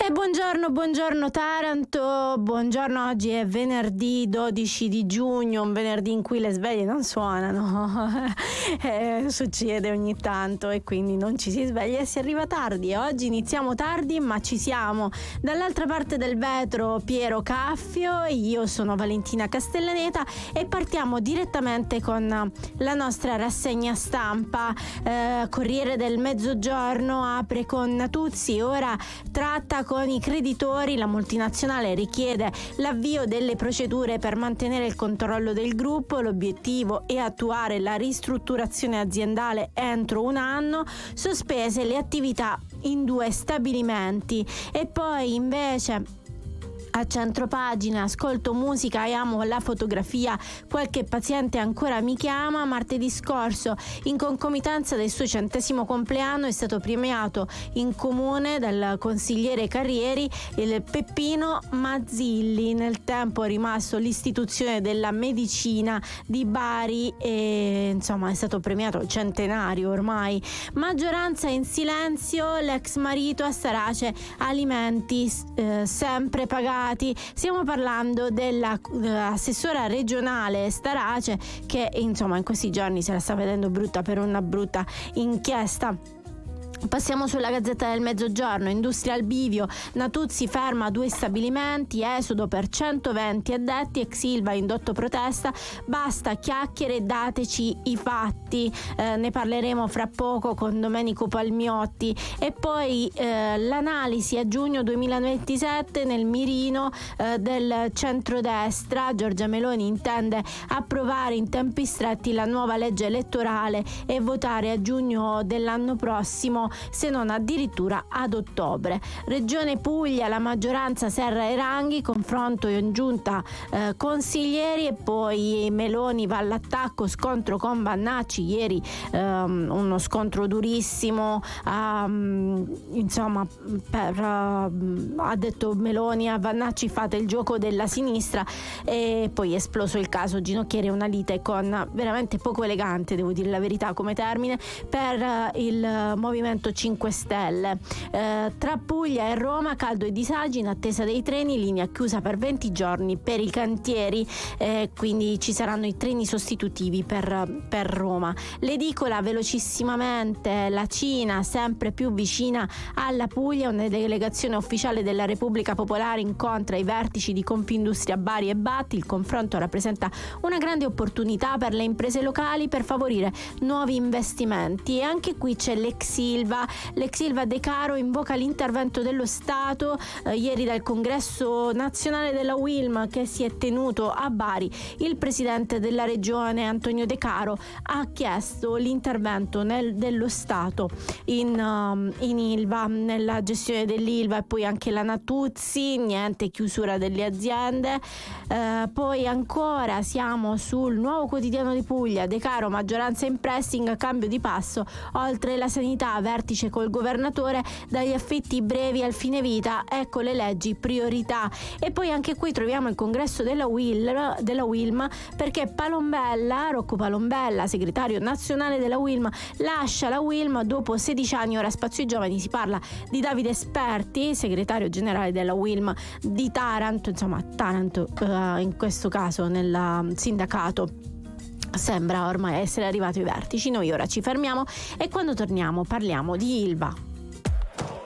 E buongiorno Taranto, buongiorno, oggi è venerdì 12 di giugno, un venerdì in cui le sveglie non suonano, succede ogni tanto e quindi non ci si sveglia e si arriva tardi e oggi iniziamo tardi ma ci siamo. Dall'altra parte del vetro Piero Caffio, io sono Valentina Castellaneta e partiamo direttamente con la nostra rassegna stampa. Corriere del Mezzogiorno apre con Natuzzi, ora tratta con i creditori, la multinazionale richiede l'avvio delle procedure per mantenere il controllo del gruppo, l'obiettivo è attuare la ristrutturazione aziendale entro un anno, sospese le attività in 2 stabilimenti. E poi invece a centropagina, ascolto musica e amo la fotografia, qualche paziente ancora mi chiama. Martedì scorso, in concomitanza del suo 100° compleanno, è stato premiato in comune dal consigliere Carrieri il Peppino Mazzilli. Nel tempo è rimasto l'istituzione della medicina di Bari e insomma è stato premiato centenario ormai. Maggioranza in silenzio, l'ex marito a Starace, alimenti sempre pagati. Stiamo parlando dell'assessora regionale Starace che insomma in questi giorni se la sta vedendo brutta per una brutta inchiesta. Passiamo sulla Gazzetta del Mezzogiorno, industria al bivio, Natuzzi ferma 2 stabilimenti, esodo per 120 addetti, ex Ilva indotto protesta, basta chiacchiere, dateci i fatti. Ne parleremo fra poco con Domenico Palmiotti. E poi l'analisi a giugno 2027 nel mirino del centrodestra. Giorgia Meloni intende approvare in tempi stretti la nuova legge elettorale e votare a giugno dell'anno prossimo, se non addirittura ad ottobre. Regione Puglia, la maggioranza Serra e Ranghi, confronto in giunta consiglieri e poi Meloni va all'attacco, scontro con Vannacci ieri, uno scontro durissimo, insomma ha detto Meloni a Vannacci fate il gioco della sinistra, e poi è esploso il caso Ginocchiere, una lite con veramente poco elegante, devo dire la verità come termine, per il Movimento 5 Stelle. Tra Puglia e Roma, caldo e disagi in attesa dei treni, linea chiusa per 20 giorni per i cantieri, quindi ci saranno i treni sostitutivi per Roma. L'edicola velocissimamente, la Cina sempre più vicina alla Puglia, una delegazione ufficiale della Repubblica Popolare incontra i vertici di Confindustria Bari e Batti. Il confronto rappresenta una grande opportunità per le imprese locali per favorire nuovi investimenti, e anche qui c'è l'ex Ilva De Caro invoca l'intervento dello Stato. Ieri dal congresso nazionale della UILM che si è tenuto a Bari, il presidente della regione Antonio De Caro ha chiesto l'intervento dello Stato in Ilva, nella gestione dell'Ilva, e poi anche la Natuzzi, niente chiusura delle aziende. Poi ancora siamo sul Nuovo Quotidiano di Puglia, De Caro maggioranza in pressing, cambio di passo, oltre la sanità vertice col governatore, dagli affitti brevi al fine vita, ecco le leggi priorità. E poi anche qui troviamo il congresso della UILM perché Rocco Palombella, segretario nazionale della UILM, lascia la UILM dopo 16 anni. Ora Spazio ai Giovani, si parla di Davide Esperti, segretario generale della UILM di Taranto, insomma Taranto in questo caso nel sindacato sembra ormai essere arrivato ai vertici. Noi ora ci fermiamo e quando torniamo parliamo di Ilva.